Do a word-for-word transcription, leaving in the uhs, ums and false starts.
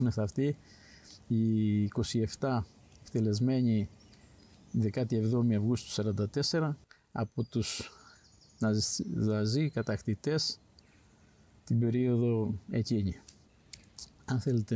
Αυτή η είκοσι επτά εκτελεσμένη δεκάτη εβδόμη Αυγούστου σαράντα τέσσερα από τους Ναζί κατακτητές την περίοδο εκείνη. Αν θέλετε